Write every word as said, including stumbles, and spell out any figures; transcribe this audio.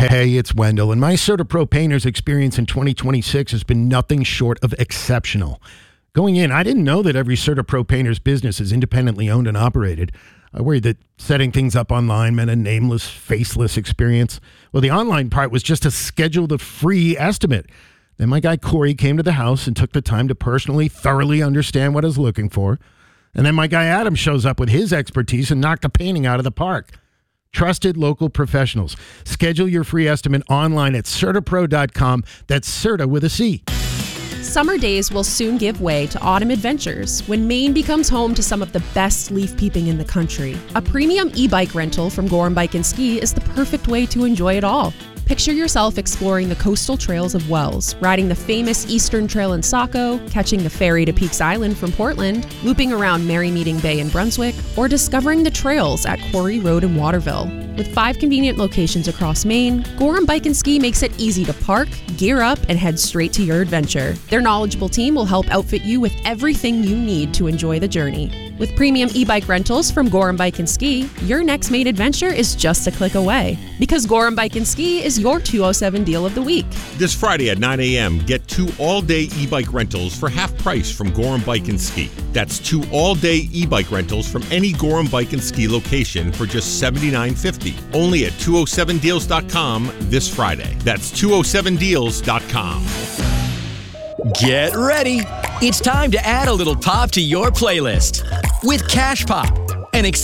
Hey, it's Wendell, and my CertaPro Painters experience in twenty twenty-six has been nothing short of exceptional. Going in, I didn't know that every CertaPro Painters business is independently owned and operated. I worried that setting things up online meant a nameless, faceless experience. Well, the online part was just to schedule the free estimate. Then my guy Corey came to the house and took the time to personally, thoroughly understand what I was looking for. And then my guy Adam shows up with his expertise and knocked the painting out of the park. Trusted local professionals. Schedule your free estimate online at Certapro dot com. That's Certa with a C. Summer days will soon give way to autumn adventures when Maine becomes home to some of the best leaf peeping in the country. A premium e-bike rental from Gorham Bike and Ski is the perfect way to enjoy it all. Picture yourself exploring the coastal trails of Wells, riding the famous Eastern Trail in Saco, catching the ferry to Peaks Island from Portland, looping around Merry Meeting Bay in Brunswick, or discovering the trails at Quarry Road in Waterville. With five convenient locations across Maine, Gorham Bike and Ski makes it easy to park, gear up, and head straight to your adventure. Their knowledgeable team will help outfit you with everything you need to enjoy the journey. With premium e-bike rentals from Gorham Bike and Ski, your next Maine adventure is just a click away. Because Gorham Bike and Ski is your two oh seven deal of the week. This Friday at nine a.m., get two all-day e-bike rentals for half price from Gorham Bike and Ski. That's two all-day e-bike rentals from any Gorham Bike and Ski location for just seventy-nine fifty. Only at two oh seven deals dot com this Friday. That's two oh seven deals dot com. Get ready. It's time to add a little pop to your playlist with Cash Pop, an